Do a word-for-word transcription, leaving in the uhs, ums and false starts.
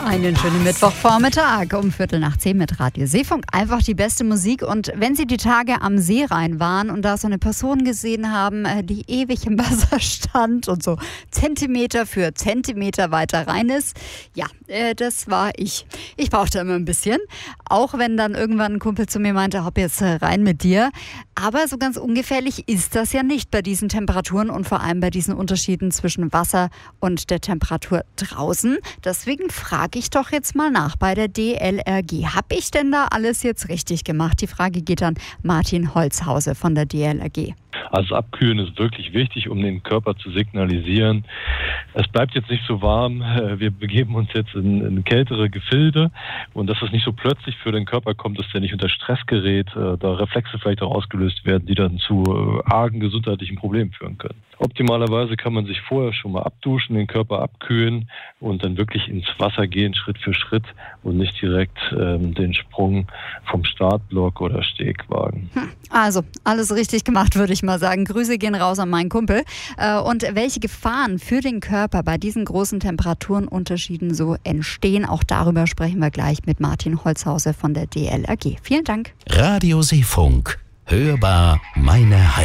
Einen schönen Mittwochvormittag um Viertel nach zehn mit Radio Seefunk. Einfach die beste Musik. Und wenn Sie die Tage am Seerhein waren und da so eine Person gesehen haben, die ewig im Wasser stand und so Zentimeter für Zentimeter weiter rein ist, ja, das war ich. Ich brauchte immer ein bisschen. Auch wenn dann irgendwann ein Kumpel zu mir meinte, hopp jetzt rein mit dir. Aber so ganz ungefährlich ist das ja nicht bei diesen Temperaturen und vor allem bei diesen Unterschieden zwischen Wasser und der Temperatur draußen. Deswegen frage ich doch jetzt mal nach bei der D L R G. Habe ich denn da alles jetzt richtig gemacht? Die Frage geht an Martin Holzhause von der D L R G. Also das Abkühlen ist wirklich wichtig, um den Körper zu signalisieren. Es bleibt jetzt nicht so warm, wir begeben uns jetzt in, in kältere Gefilde und dass es nicht so plötzlich für den Körper kommt, dass der nicht unter Stress gerät, da Reflexe vielleicht auch ausgelöst werden, die dann zu argen gesundheitlichen Problemen führen können. Optimalerweise kann man sich vorher schon mal abduschen, den Körper abkühlen und dann wirklich ins Wasser gehen, Schritt für Schritt und nicht direkt ähm, den Sprung vom Startblock oder Steg wagen. Also, alles richtig gemacht, würde ich mal sagen. Grüße gehen raus an meinen Kumpel. Und welche Gefahren für den Körper bei diesen großen Temperaturenunterschieden so entstehen, auch darüber sprechen wir gleich mit Martin Holzhause von der D L R G. Vielen Dank. Radio Seefunk. Hörbar meine Heimat.